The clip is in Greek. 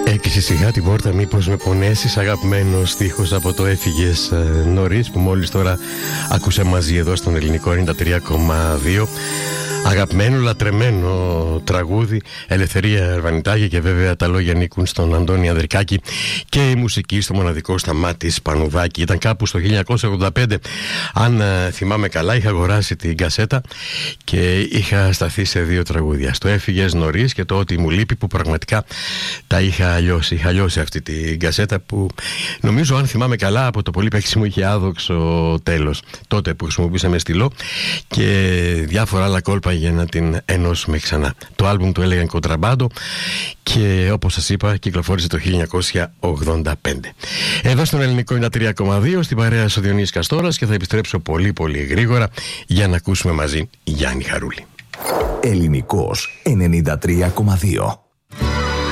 Έκλεισε σιγά την πόρτα, μήπως με πονέσεις, αγαπημένος στίχος από το «Έφυγες νωρίς» που μόλις τώρα άκουσε μαζί εδώ στον ελληνικό 93,2. Αγαπημένο, λατρεμένο τραγούδι, Ελευθερία Ερβανιτάκη, και βέβαια τα λόγια ανήκουν στον Αντώνη Ανδρικάκη και η μουσική στο μοναδικό Σταμάτη Πανουδάκη. Ήταν κάπου στο 1985, αν θυμάμαι καλά, είχα αγοράσει την κασέτα και είχα σταθεί σε δύο τραγούδια, στο «Έφυγες νωρίς» και το «Ό,τι μου λείπει», που πραγματικά τα είχα λιώσει. Είχα λιώσει αυτή την κασέτα που νομίζω, αν θυμάμαι καλά, από το πολύ παίξιμο είχε άδοξο τέλος, τότε που χρησιμοποιήσαμε στυλό και διάφορα άλλα κόλπα για να την ενώσουμε ξανά. Το άλμπουμ του έλεγαν «Κοντραμπάντο» και όπως σας είπα κυκλοφόρησε το 1985. Εδώ στον ελληνικό 93,2 στην παρέα ο Διονύσης Καστόρας, και θα επιστρέψω πολύ πολύ γρήγορα για να ακούσουμε μαζί Γιάννη Χαρούλη. Ελληνικός 93,2.